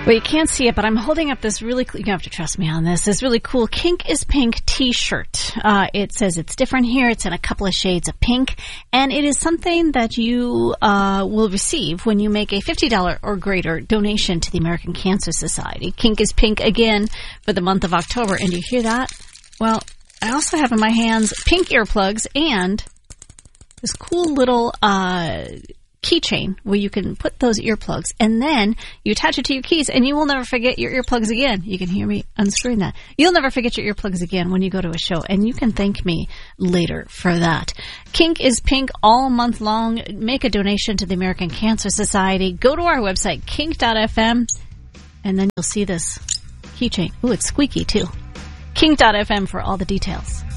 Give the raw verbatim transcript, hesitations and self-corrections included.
Well, you can't see it, but I'm holding up this really cool, you have to trust me on this, this really cool Kink is Pink t-shirt. Uh, it says it's different here. It's in a couple of shades of pink, and it is something that you uh, will receive when you make a fifty dollars or greater donation to the American Cancer Society. Kink is Pink again for the month of October, and you hear that? Well, I also have in my hands pink earplugs and this cool little uh keychain where you can put those earplugs, and then you attach it to your keys, and you will never forget your earplugs again. You can hear me unscrewing that. You'll never forget your earplugs again when you go to a show, and you can thank me later for that. Kink is Pink all month long. Make a donation to the American Cancer Society. Go to our website, kink dot f m, and then you'll see this keychain. Ooh, it's squeaky too. kink dot f m for all the details.